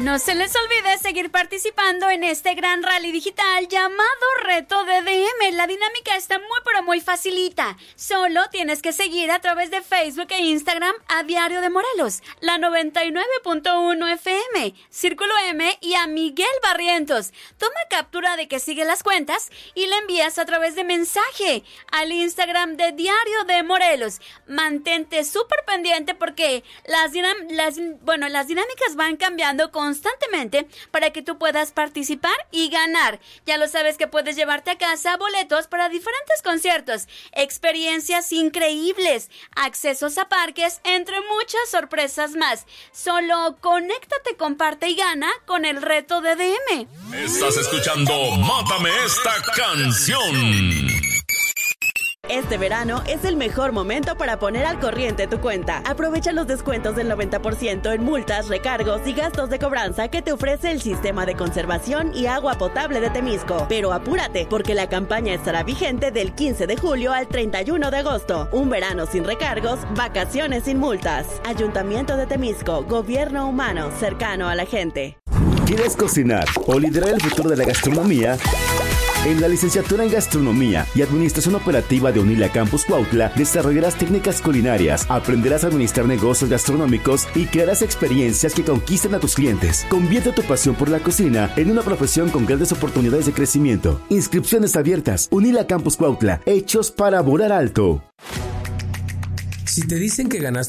No se les olvide seguir participando en este gran rally digital llamado Reto DDM. La dinámica está muy pero muy facilita. Solo tienes que seguir a través de Facebook e Instagram a Diario de Morelos, la 99.1 FM, Círculo M y a Miguel Barrientos. Toma captura de que sigue las cuentas y le envías a través de mensaje al Instagram de Diario de Morelos. Mantente súper pendiente porque las dinámicas van cambiando constantemente para que tú puedas participar y ganar. Ya lo sabes que puedes llevarte a casa boletos para diferentes conciertos, experiencias increíbles, accesos a parques, entre muchas sorpresas más. Solo conéctate, comparte y gana con el Reto DDM. Estás escuchando Mátame esta canción. Este verano es el mejor momento para poner al corriente tu cuenta. Aprovecha los descuentos del 90% en multas, recargos y gastos de cobranza que te ofrece el Sistema de Conservación y Agua Potable de Temisco. Pero apúrate, porque la campaña estará vigente del 15 de julio al 31 de agosto. Un verano sin recargos, vacaciones sin multas. Ayuntamiento de Temisco, gobierno humano cercano a la gente. ¿Quieres cocinar o liderar el futuro de la gastronomía? En la licenciatura en Gastronomía y Administración Operativa de UNILA Campus Cuautla desarrollarás técnicas culinarias, aprenderás a administrar negocios gastronómicos y crearás experiencias que conquisten a tus clientes. Convierte tu pasión por la cocina en una profesión con grandes oportunidades de crecimiento. Inscripciones abiertas. UNILA Campus Cuautla, hechos para volar alto. Si te dicen que ganaste